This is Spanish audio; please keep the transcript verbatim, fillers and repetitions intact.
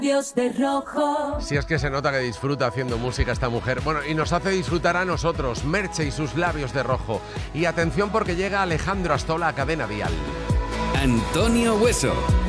Dios de rojo. Si es que se nota que disfruta haciendo música esta mujer. Bueno, y nos hace disfrutar a nosotros, Merche y sus labios de rojo. Y atención porque llega Alejandro Astola a Cadena Dial. Antonio Hueso.